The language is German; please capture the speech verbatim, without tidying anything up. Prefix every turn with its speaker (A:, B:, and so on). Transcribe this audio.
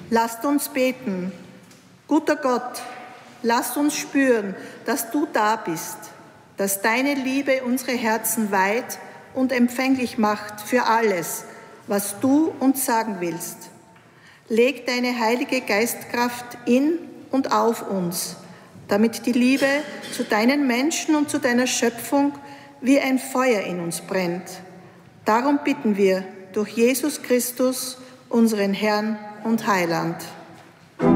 A: Lasst uns beten. Guter Gott, lasst uns spüren, dass du da bist, dass deine Liebe unsere Herzen weit und empfänglich macht für alles, was du uns sagen willst. Leg deine heilige Geistkraft in und auf uns, damit die Liebe zu deinen Menschen und zu deiner Schöpfung wie ein Feuer in uns brennt. Darum bitten wir durch Jesus Christus, unseren Herrn und Heiland.